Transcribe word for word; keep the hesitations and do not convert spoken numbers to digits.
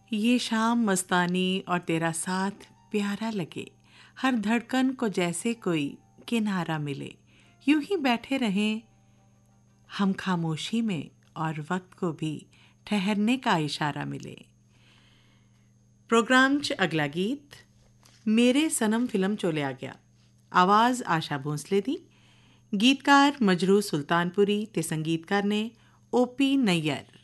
ये शाम मस्तानी और तेरा साथ प्यारा लगे, हर धड़कन को जैसे कोई किनारा मिले। यूं ही बैठे रहें हम खामोशी में और वक्त को भी ठहरने का इशारा मिले। प्रोग्राम च अगला गीत मेरे सनम फिल्म चोले आ गया। आवाज़ आशा भोंसले दी, गीतकार मजरू सुल्तानपुरी ते संगीतकार ने ओ पी नैयर।